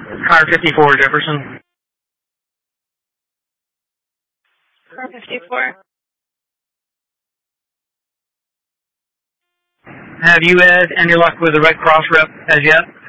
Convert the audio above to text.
Car 54 Jefferson. Car 54. Have you had any luck with the Red Cross rep as yet?